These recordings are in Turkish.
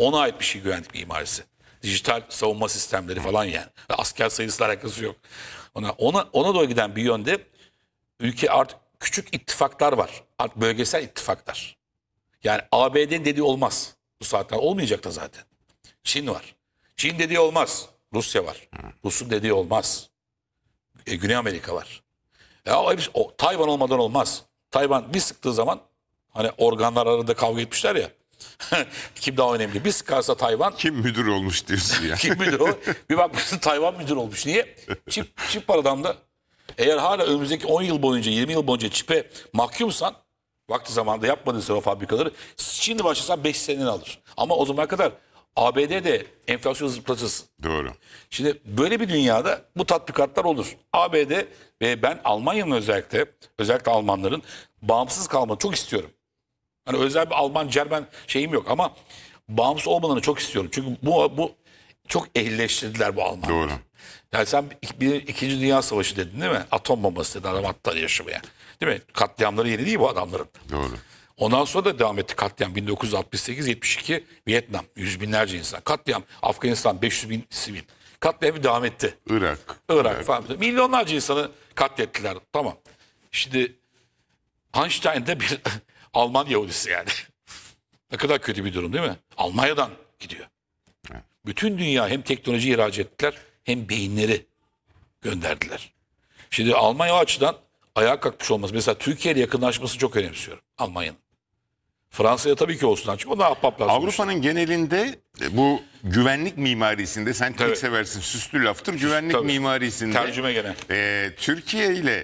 Ona ait bir şey güvenlik mimarisi. Dijital savunma sistemleri falan yani. Asker sayısıyla alakası yok. Ona doğru giden bir yönde ülke artık küçük ittifaklar var. Artık bölgesel ittifaklar. Yani ABD'nin dediği olmaz. Bu saatten olmayacak da zaten. Çin var. Çin dediği olmaz. Rusya var. Rus'un dediği olmaz. Güney Amerika var. Tayvan olmadan olmaz. Tayvan bir sıktığı zaman hani organlar arasında kavga etmişler ya. Kim daha önemli? Bir sıkarsa Tayvan. Kim müdür olmuş diyorsun ya. Kim müdür o? Bir bakmışsın Tayvan müdür olmuş. Niye? Çip var adamda. Eğer hala önümüzdeki 10 yıl boyunca 20 yıl boyunca çipe mahkumsan vakti zamanında yapmadıysa o fabrikaları şimdi başlasan 5 seneni alır. Ama o zamana kadar ABD'de enflasyon zıplatırsın. Doğru. Şimdi böyle bir dünyada bu tatbikatlar olur. ABD ve ben Almanya'nın özellikle Almanların bağımsız kalmasını çok istiyorum. Hani özel bir Alman, Cermen şeyim yok ama bağımsız olmalarını çok istiyorum. Çünkü bu çok ehlileştirdiler bu Almanları. Doğru. Yani sen İkinci Dünya Savaşı dedin değil mi? Atom bombası dedi adam atlar yaşamaya. Değil mi? Katliamları yeni değil bu adamların. Doğru. Ondan sonra da devam etti katliam. 1968-72 Vietnam. Yüz binlerce insan. Katliam. Afganistan 500 bin sivil. Katliam devam etti. Irak falan. Milyonlarca insanı katlettiler. Tamam. Şimdi Einstein de bir Alman Yahudisi yani. Ne kadar kötü bir durum değil mi? Almanya'dan gidiyor. Bütün dünya hem teknoloji ihraç ettiler hem beyinleri gönderdiler. Şimdi Almanya o açıdan ayağa kalkmış olması. Mesela Türkiye ile yakınlaşması çok önemsiyorum Almanya'nın. Fransa'ya tabii ki olsun. Çünkü o da ahbaplar. Avrupa'nın genelinde bu güvenlik mimarisinde sen çok Evet. seversin, süslü laftır. Güvenlik tabii. mimarisinde Tercüme gene. Türkiye ile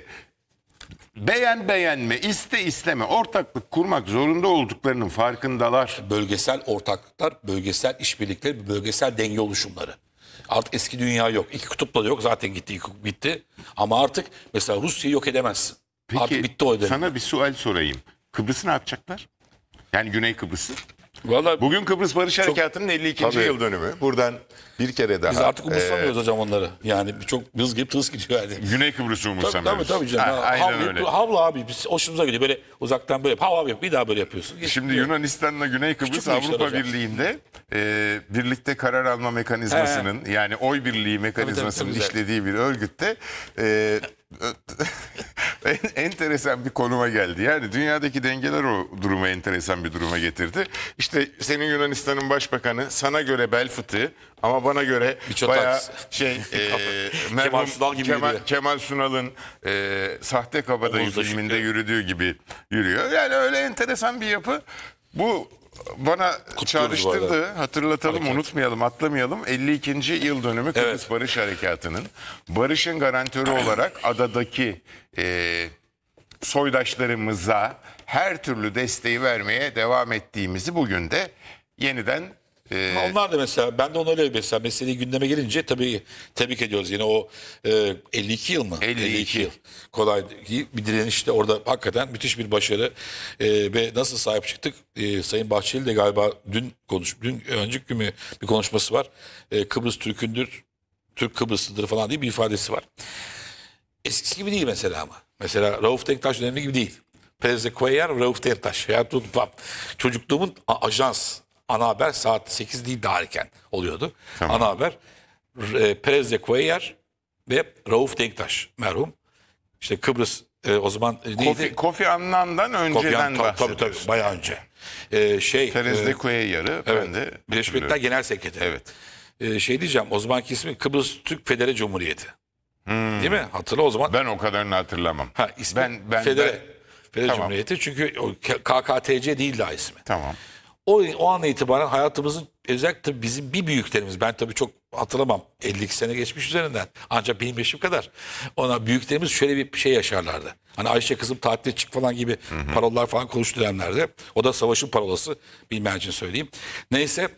beğenme, isteme ortaklık kurmak zorunda olduklarının farkındalar. Bölgesel ortaklıklar, bölgesel işbirlikleri, bölgesel denge oluşumları. Artık eski dünya yok. İki kutupla da yok. Zaten bitti. Ama artık mesela Rusya'yı yok edemezsin. Artık bitti o dönem. Sana bir sual sorayım. Kıbrıs'ı ne yapacaklar? Yani Güney Kıbrıs'ı. Vallahi Bugün Kıbrıs Barış Harekatı'nın 52. Tabii. yıl dönümü. Buradan bir kere daha. biz artık umursamıyoruz hocam onları. Yani çok hız gibi tız gidiyor yani. Güney Kıbrıs'ı Tabii umursamıyoruz. tabii canım. Aynen öyle. Havlu abi. Biz hoşumuza gidiyor. Böyle uzaktan böyle hav yap. Bir daha böyle yapıyorsun. Şimdi Yunanistan'la Güney Kıbrıs Küçük bir işler Avrupa hocam. Birliği'nde birlikte karar alma mekanizmasının yani oy birliği mekanizmasının Tabii, işlediği bir örgütte enteresan bir konuma geldi. Yani dünyadaki dengeler o durumu enteresan bir duruma getirdi. İşte senin Yunanistan'ın başbakanı sana göre bel fıtığı ama bana göre bayağı Mitsotakis. merhum Sunal gibi yürüyor. Kemal Sunal'ın Sahte Kabadayı Omuzda filminde çıkıyor. yürüdüğü gibi yürüyor. Yani öyle enteresan bir yapı. Bu bana bu çağrıştırdı. arada. Hatırlatalım, Hareket. unutmayalım, atlamayalım. 52. yıl dönümü Kıbrıs Evet. Barış Harekatı'nın barışın garantörü olarak adadaki soydaşlarımıza her türlü desteği vermeye devam ettiğimizi bugün de yeniden Onlar da mesela ben de onu öyle mesela meseleyi gündeme gelince tabii tebrik ediyoruz yine o 52 yıl mı? 52 yıl. Kolay değil. Bir direnişte orada hakikaten müthiş bir başarı ve nasıl sahip çıktık? Sayın Bahçeli de galiba dün önceki gün bir konuşması var. Kıbrıs Türk'ündür, Türk Kıbrıslıdır falan diye bir ifadesi var. Eskisi gibi değil mesela ama. Mesela Rauf Denktaş dönemi gibi değil. Perez Cuellar, Rauf Denktaş. Ya tutmam. Çocukluğumun ajans. Ana haber saat 8 değil daha erken oluyordu. Tamam. Ana haber Perez Cuellar ve Rauf Denktaş merhum. İşte Kıbrıs o zaman neydi? Kofi Annan'dan Kofi önceden Annan, tabii bahsediyoruz. bayağı önce. Terez de Cuellar'ı ben de Birleşmiş Milletler Genel Sekreteri. Evet. Şey diyeceğim o zamanki ismi Kıbrıs Türk Federe Cumhuriyeti. Değil mi? Hatırla o zaman. Ben o kadarını hatırlamam. Ha, ismi Ben Federe Tamam. Cumhuriyeti çünkü o KKTC değil daha ismi. Tamam. O andan itibaren hayatımızın özellikle bizim bir büyüklerimiz ben tabii çok hatırlamam 52 sene geçmiş üzerinden ancak benim yaşım kadar ona büyüklerimiz şöyle bir şey yaşarlardı. Hani Ayşe kızım tatile çık falan gibi parolalar falan konuştu dönemlerde. O da savaşın parolası bilmeyen için söyleyeyim. Neyse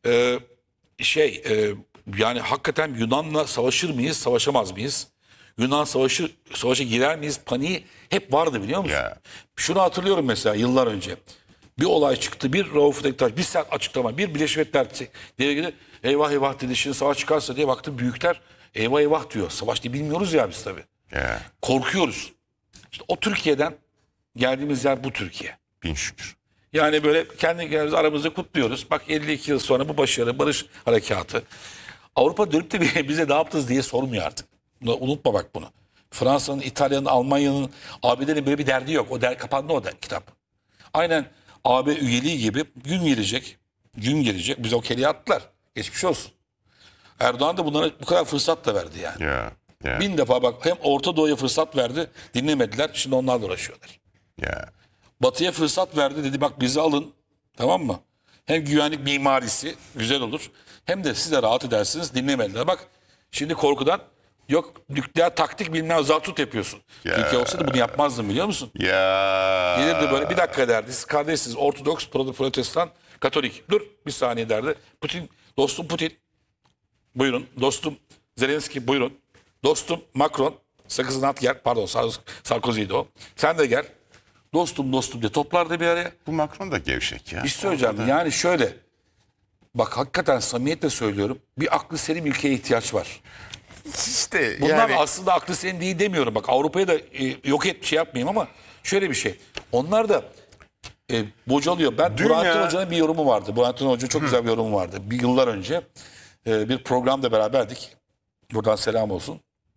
yani hakikaten Yunan'la savaşır mıyız savaşamaz mıyız? Yunan savaşa girer miyiz paniği hep vardı biliyor musun? Ya. Şunu hatırlıyorum mesela yıllar önce. Bir olay çıktı. Bir Rauf Denktaş, bir sert açıklama, bir Birleşmiş Milletler diye gidip eyvah eyvah dedi şimdi savaş çıkarsa diye baktım büyükler eyvah eyvah diyor. Savaş diye bilmiyoruz ya biz tabii. Ya. Korkuyoruz. İşte o Türkiye'den geldiğimiz yer bu Türkiye. Bin şükür. Yani böyle kendi kendimizi aramızda kutluyoruz. Bak 52 yıl sonra bu başarı, barış harekatı. Avrupa dönüp de bize ne yaptınız diye sormuyor artık. Unutma bak bunu. Fransa'nın, İtalya'nın, Almanya'nın, ABD'nin böyle bir derdi yok. O kapandı o kitap. Aynen AB üyeliği gibi gün gelecek. Gün gelecek. Bize o keliği attılar. Geçmiş olsun. Erdoğan da bunlara bu kadar fırsat da verdi yani. Ya. Bin defa bak hem Orta Doğu'ya fırsat verdi. Dinlemediler. Şimdi onlarla uğraşıyorlar. Ya. Batı'ya fırsat verdi. Dedi bak bizi alın. Tamam mı? Hem güvenlik mimarisi güzel olur. Hem de siz de rahat edersiniz. Dinlemediler. Bak şimdi korkudan yok nükleer taktik bilmem zartut yapıyorsun. Türkiye olsa da bunu yapmazdın biliyor musun? Ya. Gelirdi böyle bir dakika derdi. Siz kardeşsiniz. Ortodoks, Protestan, Katolik. Dur bir saniye derdi. Putin, dostum Putin. Buyurun. Dostum Zelenski buyurun. Dostum Macron. Sakızını at gel. Pardon Sarkozy'ydi o. Sen de gel. Dostum diye toplardı bir araya. Bu Macron da gevşek ya. Bir şey söyleyeceğim. Yani şöyle. Bak hakikaten samimiyetle söylüyorum. Bir aklı selim ülkeye ihtiyaç var. İşte Bunlar yani aslında aklı selim değil demiyorum. Bak Avrupa'ya da yok et şey yapmayayım ama şöyle bir şey. Onlar da bocalıyor. Burhanettin Hoca'nın bir yorumu vardı. Burhanettin Hoca çok güzel bir yorumu vardı. Bir yıllar önce bir programda beraberdik. Buradan selam olsun.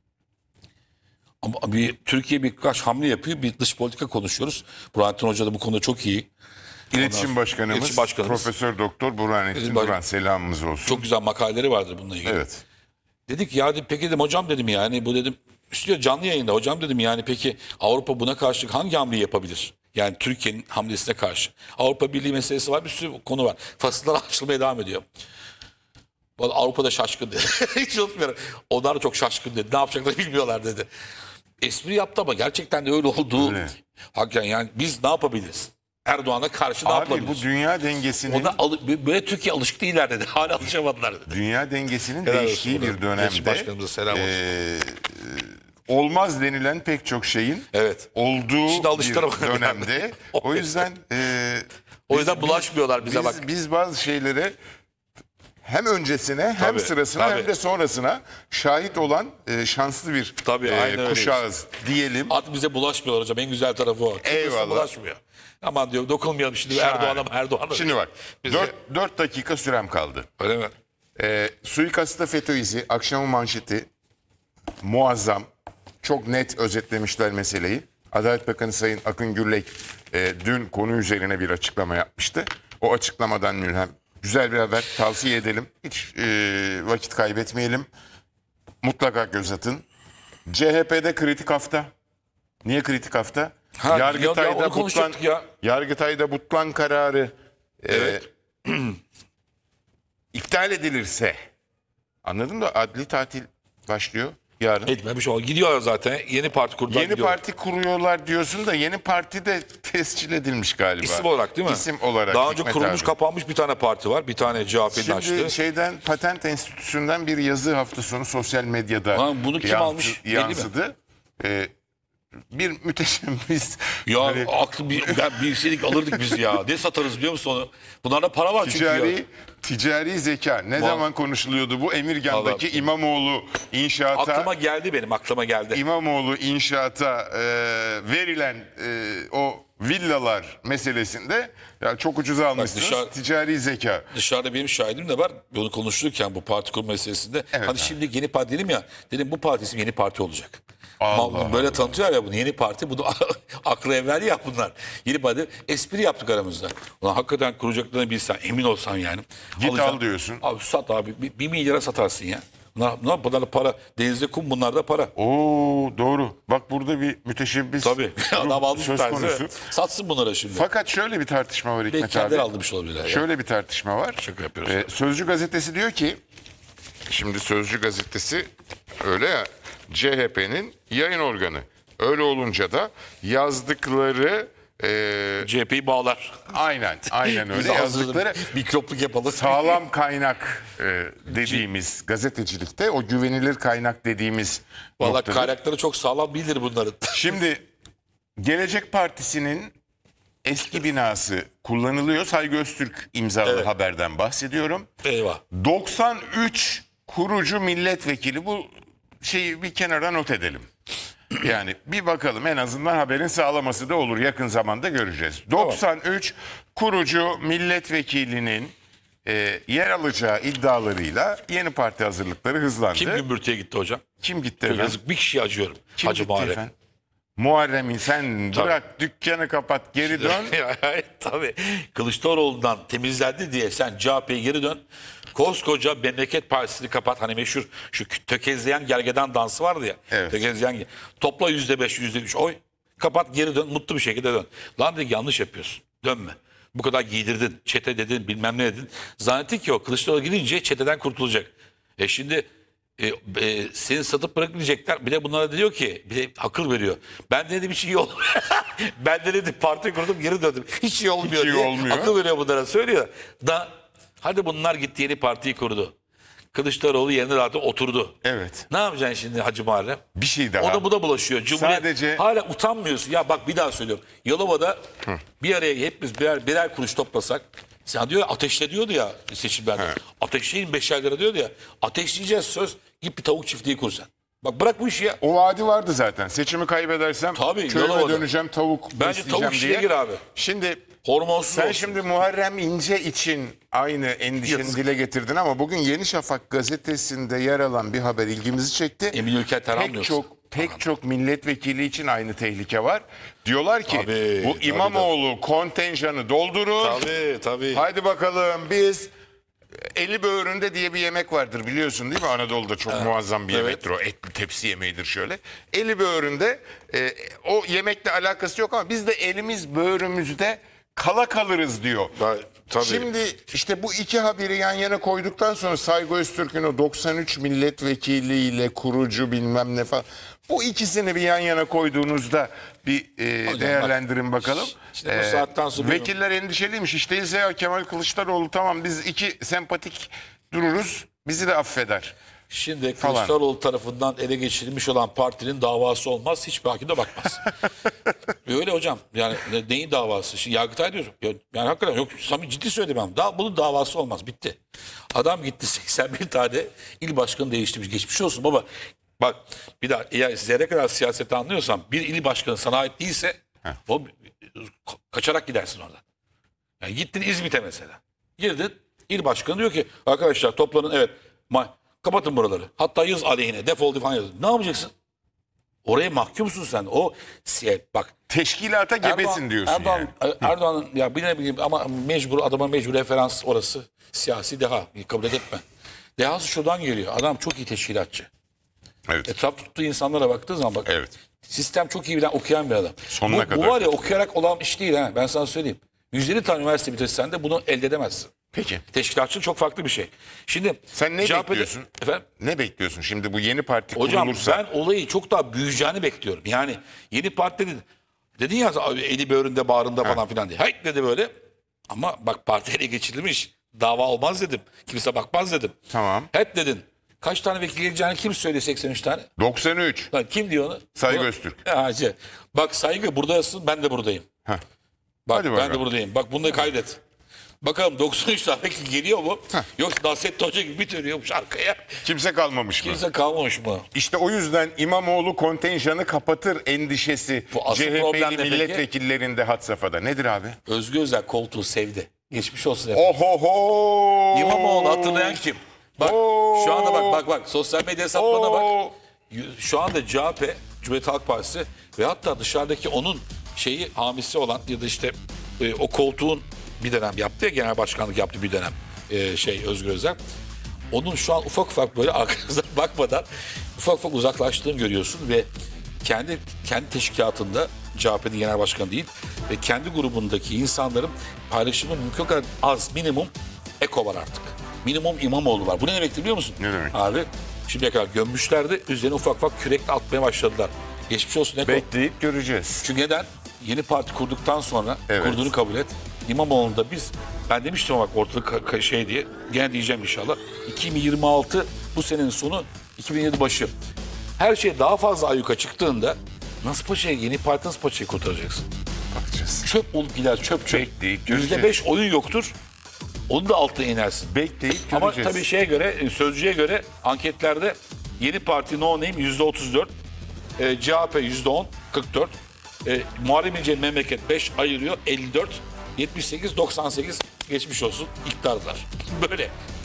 Ama Türkiye birkaç hamle yapıyor. Bir dış politika konuşuyoruz. Burhanettin Hoca da bu konuda çok iyi. İletişim Başkanımız, Profesör Doktor Burhanettin Duran selamımız olsun. Çok güzel makaleleri vardır bununla ilgili. Evet. Dedik ya peki dedim hocam dedim yani bu dedim istiyor canlı yayında hocam dedim yani peki Avrupa buna karşı hangi hamle yapabilir? Yani Türkiye'nin hamlesine karşı. Avrupa Birliği meselesi var bir sürü konu var. Fasıllar açılmaya devam ediyor. Avrupa'da şaşkın dedi. Hiç unutmuyorum. Onlar da çok şaşkın dedi. Ne yapacaklarını bilmiyorlar dedi. Espri yaptı ama gerçekten de öyle oldu. Öyle. Hakikaten yani biz ne yapabiliriz? Erdoğan'a karşı ne Abi yapabiliriz? bu dünya dengesinin Böyle Türkiye alışık değiller dedi. Hala alışamadılar dedi. dünya dengesinin Helal değiştiği olsun bir buna. İletişim dönemde Başkanımıza selam olsun. olmaz denilen pek çok şeyin Evet. olduğu Şimdi alıştılar bir bana. dönemde. O yüzden O yüzden bulaşmıyorlar bize bak. biz bazı şeylere hem öncesine hem Tabii, sırasına tabii. hem de sonrasına şahit olan şanslı bir Tabii, aynen öyleyiz. kuşağız diyelim. Artık bize bulaşmıyorlar hocam. En güzel tarafı o. Kimse Eyvallah. bulaşmıyor. Aman diyor dokunmayalım şimdi Erdoğan'a. Şimdi bak Bize- 4 dakika sürem kaldı. Öyle mi? Suikastı FETÖ izi, akşamın manşeti muazzam. Çok net özetlemişler meseleyi. Adalet Bakanı Sayın Akın Gürlek dün konu üzerine bir açıklama yapmıştı. O açıklamadan mülhem güzel bir haber tavsiye edelim. Hiç vakit kaybetmeyelim. Mutlaka göz atın. CHP'de kritik hafta. Niye kritik hafta? onu konuşacaktık ya. Yargıtay'da Butlan kararı Evet. iptal edilirse, anladın mı? Adli tatil başlıyor yarın. Etmemiş o. Gidiyor zaten. Yeni parti kurdular. Yeni gidiyor. parti kuruyorlar diyorsun da yeni parti de tescil edilmiş galiba. İsim olarak değil mi? İsim olarak. Daha önce Hikmet kurulmuş abi. kapanmış bir tane parti var. Bir tane CHP'nin açtığı. Şimdi şeyden Patent Enstitüsü'nden bir yazı hafta sonu sosyal medyada Bunu kim almış belli mi? yansıdı. Bir müteşebbis. Ya hani aklı bir şeylik alırdık biz ya. Ne satarız biliyor musun onu? Bunlarda para var çünkü ya. ticari zeka ne zaman konuşuluyordu bu Emirgan'daki Vallahi. İmamoğlu inşaata Aklıma geldi. İmamoğlu inşaata verilen o villalar meselesinde ya çok ucuza almışsınız. Ticari zeka. Dışarıda benim şahidim de var. Bunu konuşurken bu parti kurma meselesinde. Evet, hani abi. şimdi yeni parti dedim ya. Dedim bu parti ismi yeni parti olacak. Allah Böyle tanıtıyor ya bunu yeni parti. Bunu aklı evvel ya bunlar. Yeni parti. Espri yaptık aramızda. Ulan hakikaten kuracaklarını bilsen emin olsan yani. Git Alacaksın. al diyorsun. Abi sat abi. 1 milyara satarsın ya. Bunlar da para. Denizde kum bunlar da para. Oo doğru. Bak burada bir müteşebbis Tabii. Adam aldı söz bir tanesi. konusu. Satsın bunlara şimdi. Fakat şöyle bir tartışma var Belki Hikmet kendileri abi. almış olabilirler. Ya. Şöyle bir tartışma var. Şaka yapıyoruz. Sözcü gazetesi diyor ki, şimdi Sözcü gazetesi öyle ya, CHP'nin yayın organı. Öyle olunca da yazdıkları CHP'yi bağlar. aynen öyle Biz yazdıkları mikropluk yapalım. sağlam kaynak dediğimiz gazetecilikte o güvenilir kaynak dediğimiz Vallahi noktada. kaynakları çok sağlam bilir bunların. Şimdi Gelecek Partisi'nin eski binası kullanılıyor. Saygı Öztürk imzalı haberden bahsediyorum. Eyvah. 93 kurucu milletvekili, bu şeyi bir kenara not edelim. Yani bir bakalım, en azından haberin sağlaması da olur. Yakın zamanda göreceğiz. 93 kurucu milletvekilinin yer alacağı iddialarıyla yeni parti hazırlıkları hızlandı. Kim gümbürtüye gitti hocam? Kim gitti efendim? Yazık, bir kişiye acıyorum. Kim Hacı gitti Muharrem. efendim? Muharrem'in sen bırak dükkanı kapat geri dön. Tabii. Kılıçdaroğlu'ndan temizlendi diye sen CHP'ye geri dön. Koskoca Memleket Partisi'ni kapat. Hani meşhur şu tökezleyen gergedan dansı vardı ya. Evet. Tökezleyen. Topla %5, %3 oy. Kapat geri dön. Mutlu bir şekilde dön. Lan dedik, yanlış yapıyorsun. Dönme. Bu kadar giydirdin. Çete dedin, bilmem ne dedin. Zannettik ki o Kılıçdaroğlu gidince çeteden kurtulacak. Şimdi seni satıp bırakmayacaklar. Bir de bunlara diyor ki, bir de akıl veriyor. Ben dedim hiç iyi olmuyor. Ben de dedim parti kurdum, geri döndüm. Hiç iyi olmuyor Hiç iyi diye olmuyor. akıl veriyor bunlara, söylüyor. Hadi bunlar gitti, yeni partiyi kurdu. Kılıçdaroğlu yerine zaten oturdu. Evet. Ne yapacaksın şimdi Hacı Muharrem? Bir şey daha. O da bu da bulaşıyor. Cumhuriyet, Sadece- hala utanmıyorsun. Ya bak, bir daha söylüyorum. Yalova'da bir araya hepimiz birer kuruş toplasak. Sen diyor ya, ateşle diyordu ya seçimlerde. Ateşleyin 5'er lira diyordu ya. Ateşleyeceğiz söz. Git bir tavuk çiftliği kur sen. Bak bırak bu işi ya. O vaadi vardı zaten. Seçimi kaybedersem Tabii, köyüme Yalova'da. döneceğim, tavuk Bence besleyeceğim tavuk işine diye. gir abi. Şimdi Hormonsuz sen olsun. şimdi Muharrem İnce için aynı endişeni Yazık. dile getirdin ama bugün Yeni Şafak gazetesinde yer alan bir haber ilgimizi çekti. Emin Ülker Terhan diyorsun. Pek çok milletvekili için aynı tehlike var. Diyorlar ki Tabii, bu tabii, İmamoğlu kontenjanı doldurur. Tabii. Haydi bakalım biz eli böğründe diye bir yemek vardır, biliyorsun değil mi? Anadolu'da çok muazzam bir Evet. yemektir o. Etli tepsi yemeğidir şöyle. Eli böğründe o yemekle alakası yok ama biz de elimiz böğrümüzde kala kalırız diyor. Tabii. Şimdi işte bu iki haberi yan yana koyduktan sonra Saygı Öztürk'ün o 93 milletvekiliyle kurucu bilmem ne falan. Bu ikisini bir yan yana koyduğunuzda bir değerlendirin bakalım. işte bu saatten sonra vekiller endişeliymiş. Hiç değilse ya Kemal Kılıçdaroğlu tamam biz iki sempatik dururuz, bizi de affeder. Şimdi falan. Kılıçdaroğlu tarafından ele geçirilmiş olan partinin davası olmaz. Hiçbir hakim de bakmaz. Öyle hocam. Yani neyin davası? Şimdi Yargıtay diyorsun. Yani hakikaten yok. Samimi ciddi söyledim ben. Bunun davası olmaz. Bitti. Adam gitti 81 tane il başkanı değiştirmiş. Geçmiş olsun baba. Bak bir daha, eğer zerre kadar siyaseti anlıyorsan, bir il başkanı sana ait değilse o kaçarak gidersin oradan. Yani gittin İzmit'e mesela. Girdin, il başkanı diyor ki arkadaşlar toplanın, evet kapatın buraları. Hatta yaz aleyhine, defol falan yaz. Ne yapacaksın? Oraya mahkumsun sen. O bak. Teşkilata gebesin diyorsun yani. Erdoğan'ın ya bileyim ama adama mecbur referans orası. Siyasi deha. Kabul etme. Dehası şuradan geliyor. Adam çok iyi teşkilatçı. Evet. Etraf tuttuğu insanlara baktığı zaman bak. Evet. Sistem çok iyi bilen, okuyan bir adam. Sonuna Bu kadar. var ya, okuyarak olan iş değil ha. Ben sana söyleyeyim. 150 tane üniversite bitirsen de bunu elde edemezsin. Peki. Teşkilatçılık çok farklı bir şey. Şimdi Sen ne CHP'de bekliyorsun? Efendim? Ne bekliyorsun şimdi bu yeni parti Hocam kurulursa? ben olayı çok daha büyüyeceğini bekliyorum. Yani yeni parti dedin ya, eli böğründe bağrında falan filan diye. Hayır dedi böyle. Ama bak, parti ele geçirilmiş. Dava olmaz dedim. Kimse bakmaz dedim. Tamam. Hep dedin. Kaç tane vekil geleceğini kim söylüyor, 83 tane? 93. Lan kim diyor onu? Saygı Bunu- Öztürk. Bak Saygı buradasın, ben de buradayım. Heh. Bak Hadi ben bakalım. de buradayım. Bak bunu da kaydet. Bakalım 93 tane vekil geliyor mu? Yoksa Nasrettin Hoca gibi bir dönüyormuş arkaya. Kimse kalmamış mı? Kimse kalmamış mı? İşte o yüzden İmamoğlu kontenjanı kapatır endişesi Bu asıl problem CHP'li ne peki? milletvekillerinde had safhada. Nedir abi? Özgür Özel koltuğu sevdi. Geçmiş olsun efendim. Ohoho! İmamoğlu hatırlayan kim? Bak şu anda bak sosyal medya hesaplarına bak. Şu anda CHP, Cumhuriyet Halk Partisi ve hatta dışarıdaki onun hamisi olan ya da işte o koltuğun bir dönem yaptı ya, genel başkanlık yaptı bir dönem Özgür Özel. Onun şu an ufak ufak böyle arkanıza bakmadan ufak uzaklaştığını görüyorsun ve kendi teşkilatında CHP'nin genel başkanı değil ve kendi grubundaki insanların paylaşımı mümkün kadar az, minimum Eko var artık. Minimum İmamoğlu var. Bu ne demek biliyor musun? Ne demek? Abi şimdiye kadar gömmüşlerdi. Üzerine ufak kürekle atmaya başladılar. Geçmiş olsun Eko. Bekleyip göreceğiz. Çünkü neden? Yeni parti kurduktan sonra Evet. kurduğunu kabul et. İmamoğlu'nda ben demiştim bak ortalık diye. Gene diyeceğim inşallah. 2026 bu senenin sonu, 2027 başı. Her şey daha fazla ayyuka çıktığında yeni parti nasıl paçayı kurtaracaksın? Bakacağız. Çöp olup gider, çöp. Bekleyip göreceğiz. %5 oyun yoktur. Onu da altına inersin. Bekleyip Ama göreceğiz. tabii Sözcü'ye göre anketlerde yeni parti no name %34. CHP %10, 44. Muharrem İnce memleket 5 ayırıyor, 54. 78, 98 geçmiş olsun iktidarlar. Böyle.